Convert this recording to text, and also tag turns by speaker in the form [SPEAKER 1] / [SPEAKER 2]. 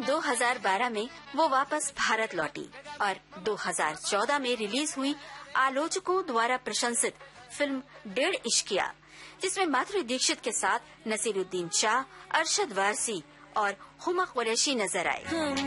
[SPEAKER 1] 2012 में वो वापस भारत लौटी और 2014 में रिलीज हुई आलोचकों द्वारा प्रशंसित फिल्म 1.5 इश्किया, जिसमें माधुरी दीक्षित के साथ नसीरुद्दीन शाह, अरशद वारसी और हुमा कुरैशी नजर आए।